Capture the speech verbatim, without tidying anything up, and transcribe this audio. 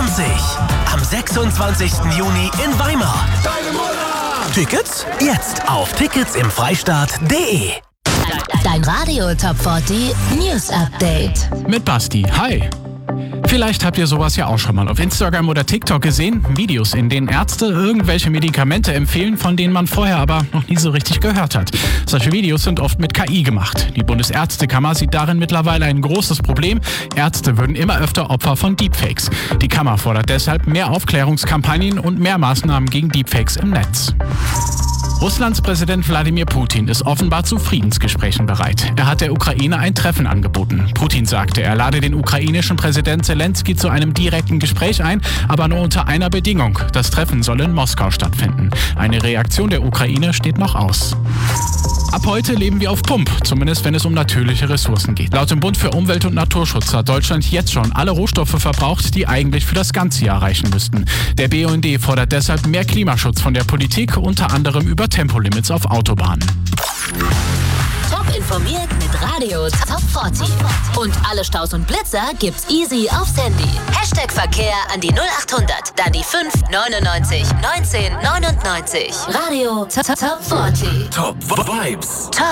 zwanzig. Am sechsundzwanzigsten Juni in Weimar. Tickets jetzt auf tickets im freistaat punkt de. Dein Radio Top vierzig News Update. Mit Basti. Hi. Vielleicht habt ihr sowas ja auch schon mal auf Instagram oder TikTok gesehen. Videos, in denen Ärzte irgendwelche Medikamente empfehlen, von denen man vorher aber noch nie so richtig gehört hat. Solche Videos sind oft mit K I gemacht. Die Bundesärztekammer sieht darin mittlerweile ein großes Problem. Ärzte würden immer öfter Opfer von Deepfakes. Die Kammer fordert deshalb mehr Aufklärungskampagnen und mehr Maßnahmen gegen Deepfakes im Netz. Russlands Präsident Wladimir Putin ist offenbar zu Friedensgesprächen bereit. Er hat der Ukraine ein Treffen angeboten. Putin sagte, er lade den ukrainischen Präsident Zelensky zu einem direkten Gespräch ein, aber nur unter einer Bedingung. Das Treffen soll in Moskau stattfinden. Eine Reaktion der Ukraine steht noch aus. Ab heute leben wir auf Pump, zumindest wenn es um natürliche Ressourcen geht. Laut dem Bund für Umwelt und Naturschutz hat Deutschland jetzt schon alle Rohstoffe verbraucht, die eigentlich für das ganze Jahr reichen müssten. Der B U N D fordert deshalb mehr Klimaschutz von der Politik, unter anderem über Tempolimits auf Autobahnen. Top informiert mit Radio Top vierzig. Und alle Staus und Blitzer gibt's easy aufs Handy. Hashtag Verkehr an die null acht hundert, dann die fünf neunundneunzig neunzehn neunundneunzig. Radio Top vierzig. Top Vibes.